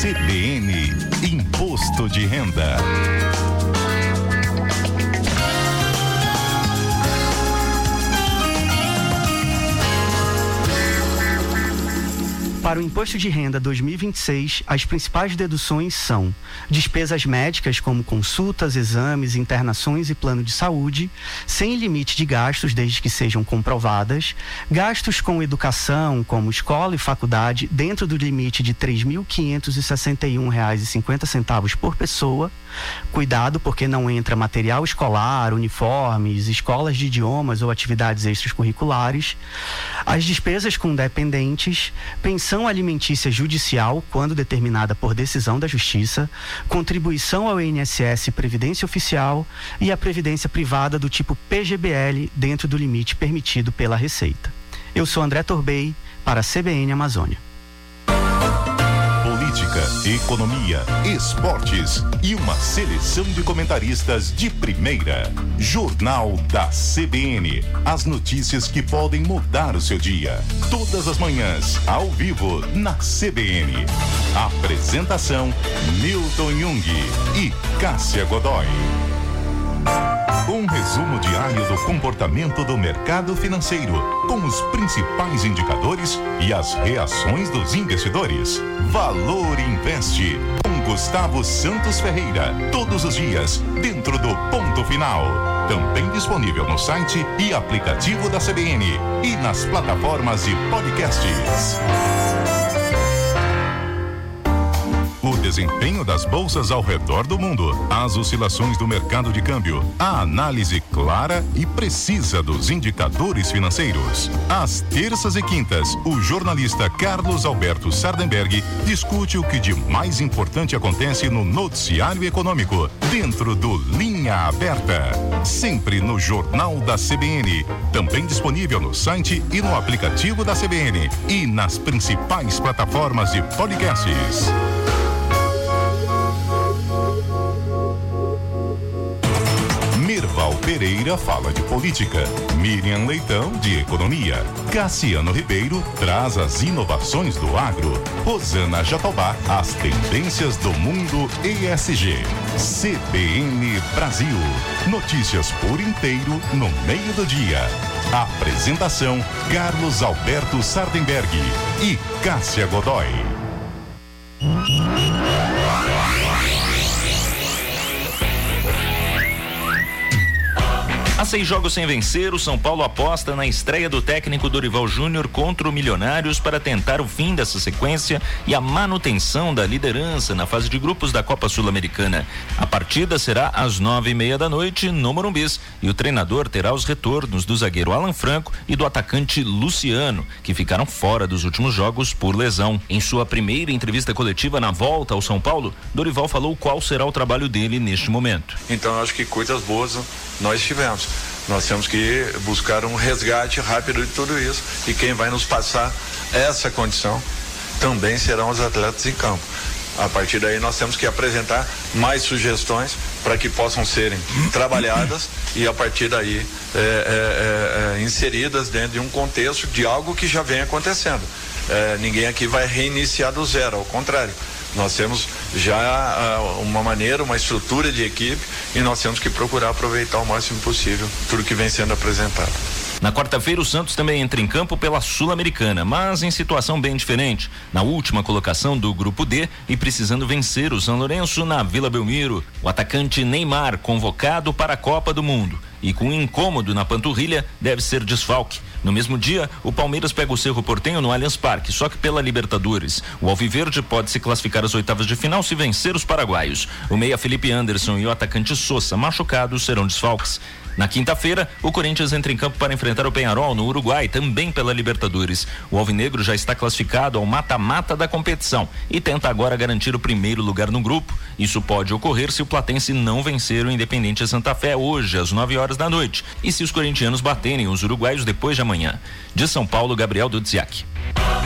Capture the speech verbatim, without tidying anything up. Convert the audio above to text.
C B N Imposto de Renda. Para o Imposto de Renda dois mil e vinte e seis, as principais deduções são despesas médicas como consultas, exames, internações e plano de saúde, sem limite de gastos desde que sejam comprovadas, gastos com educação, como escola e faculdade, dentro do limite de três mil quinhentos e sessenta e um reais e cinquenta centavos por pessoa. Cuidado, porque não entra material escolar, uniformes, escolas de idiomas ou atividades extracurriculares. As despesas com dependentes, pensão alimentícia judicial, quando determinada por decisão da Justiça, contribuição ao I N S S e Previdência Oficial e a Previdência Privada do tipo P G B L, dentro do limite permitido pela Receita. Eu sou André Torbey, para a C B N Amazônia. Política, economia, esportes e uma seleção de comentaristas de primeira. Jornal da C B N. As notícias que podem mudar o seu dia. Todas as manhãs, ao vivo, na C B N. Apresentação: Milton Jung e Cássia Godoy. Um resumo diário do comportamento do mercado financeiro, com os principais indicadores e as reações dos investidores. Valor Investe, com Gustavo Santos Ferreira, todos os dias, dentro do Ponto Final. Também disponível no site e aplicativo da C B N e nas plataformas de podcasts. O desempenho das bolsas ao redor do mundo, as oscilações do mercado de câmbio, a análise clara e precisa dos indicadores financeiros. Às terças e quintas, o jornalista Carlos Alberto Sardenberg discute o que de mais importante acontece no noticiário econômico, dentro do Linha Aberta. Sempre no Jornal da C B N, também disponível no site e no aplicativo da C B N e nas principais plataformas de podcasts. Merval Pereira fala de política, Miriam Leitão de economia, Cassiano Ribeiro traz as inovações do agro, Rosana Jatobá as tendências do mundo E S G. C B N Brasil, notícias por inteiro no meio do dia. Apresentação: Carlos Alberto Sardenberg e Cássia Godoy. Há seis jogos sem vencer, o São Paulo aposta na estreia do técnico Dorival Júnior contra o Milionários para tentar o fim dessa sequência e a manutenção da liderança na fase de grupos da Copa Sul-Americana. A partida será às nove e meia da noite no Morumbis e o treinador terá os retornos do zagueiro Alan Franco e do atacante Luciano, que ficaram fora dos últimos jogos por lesão. Em sua primeira entrevista coletiva na volta ao São Paulo, Dorival falou qual será o trabalho dele neste momento. Então, eu acho que coisas boas nós tivemos. Nós temos que buscar um resgate rápido de tudo isso, e quem vai nos passar essa condição também serão os atletas em campo. A partir daí nós temos que apresentar mais sugestões para que possam serem trabalhadas e a partir daí é, é, é, inseridas dentro de um contexto de algo que já vem acontecendo. É, ninguém aqui vai reiniciar do zero, ao contrário. Nós temos já uh, uma maneira, uma estrutura de equipe e nós temos que procurar aproveitar o máximo possível tudo que vem sendo apresentado. Na quarta-feira, o Santos também entra em campo pela Sul-Americana, mas em situação bem diferente. Na última colocação do Grupo D e precisando vencer o São Lourenço na Vila Belmiro. O atacante Neymar, convocado para a Copa do Mundo e com um incômodo na panturrilha, deve ser desfalque. No mesmo dia, o Palmeiras pega o Cerro Porteño no Allianz Parque, só que pela Libertadores. O Alviverde pode se classificar às oitavas de final se vencer os paraguaios. O meia Felipe Anderson e o atacante Sosa, machucados, serão desfalques. Na quinta-feira, o Corinthians entra em campo para enfrentar o Peñarol no Uruguai, também pela Libertadores. O alvinegro já está classificado ao mata-mata da competição e tenta agora garantir o primeiro lugar no grupo. Isso pode ocorrer se o Platense não vencer o Independiente Santa Fé hoje, às nove horas da noite, e se os corintianos baterem os uruguaios depois de amanhã. De São Paulo, Gabriel Dudziak.